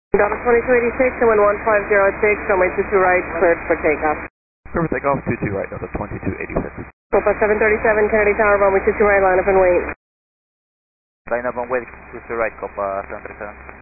Delta 2286, and 1506, runway 22 right, cleared for takeoff. Cleared for takeoff, 22 right, Delta 2286. Copa 737, Kennedy Tower, runway 22 right, line up and wait. Line up and wait, 22 right, Copa 737.